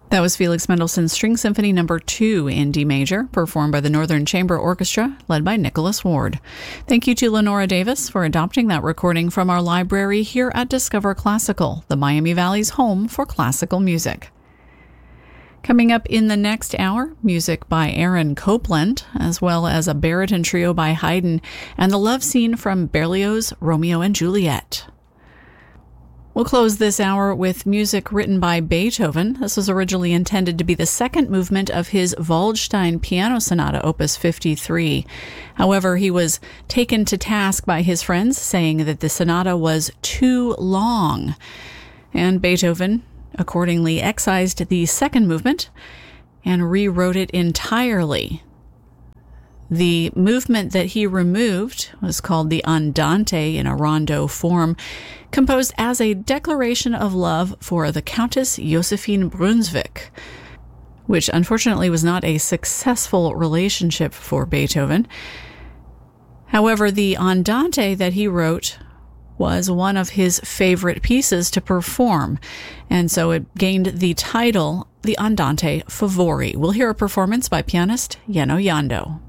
That was Felix Mendelssohn's String Symphony No. 2 in D major, performed by the Northern Chamber Orchestra, led by Nicholas Ward. Thank you to Lenora Davis for adopting that recording from our library here at Discover Classical, the Miami Valley's home for classical music. Coming up in the next hour, music by Aaron Copland, as well as a baritone trio by Haydn, and the love scene from Berlioz' Romeo and Juliet. We'll close this hour with music written by Beethoven. This was originally intended to be the second movement of his Waldstein Piano Sonata, Opus 53. However, he was taken to task by his friends, saying that the sonata was too long. And Beethoven accordingly excised the second movement and rewrote it entirely. The movement that he removed was called the Andante in a rondo form, composed as a declaration of love for the Countess Josephine Brunswick, which unfortunately was not a successful relationship for Beethoven. However, the Andante that he wrote was one of his favorite pieces to perform, and so it gained the title, the Andante Favori. We'll hear a performance by pianist Jenno Jando.